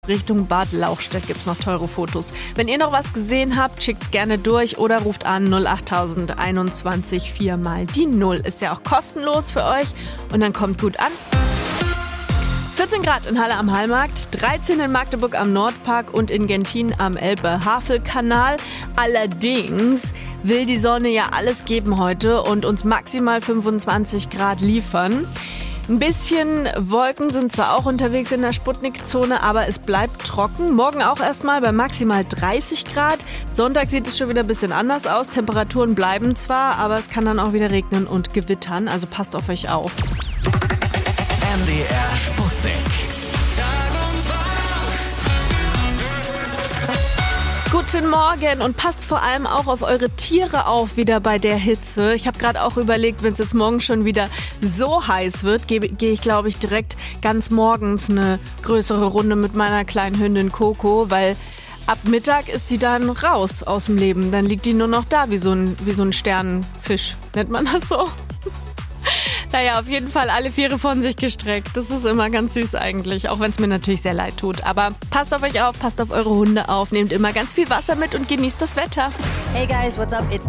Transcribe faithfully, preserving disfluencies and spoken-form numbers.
Richtung Bad Lauchstädt gibt's noch teure Fotos. Wenn ihr noch was gesehen habt, schickt's gerne durch oder ruft an null acht tausend einundzwanzig vier mal die null. Ist ja auch kostenlos für euch und dann kommt gut an. vierzehn Grad in Halle am Hallmarkt, dreizehn in Magdeburg am Nordpark und in Gentin am Elbe-Havel-Kanal. Allerdings will die Sonne ja alles geben heute und uns maximal fünfundzwanzig Grad liefern. Ein bisschen Wolken sind zwar auch unterwegs in der Sputnik-Zone, aber es bleibt trocken. Morgen auch erstmal bei maximal dreißig Grad. Sonntag sieht es schon wieder ein bisschen anders aus. Temperaturen bleiben zwar, aber es kann dann auch wieder regnen und gewittern. Also passt auf euch auf. M D R Sputnik. Guten Morgen und passt vor allem auch auf eure Tiere auf, wieder bei der Hitze. Ich habe gerade auch überlegt, wenn es jetzt morgen schon wieder so heiß wird, gehe geh ich, glaube ich, direkt ganz morgens eine größere Runde mit meiner kleinen Hündin Coco, weil ab Mittag ist sie dann raus aus dem Leben. Dann liegt die nur noch da wie so ein, wie so ein Sternenfisch, nennt man das so? Naja, auf jeden Fall alle Viere von sich gestreckt. Das ist immer ganz süß eigentlich, auch wenn es mir natürlich sehr leid tut. Aber passt auf euch auf, passt auf eure Hunde auf, nehmt immer ganz viel Wasser mit und genießt das Wetter. Hey guys, what's up? It's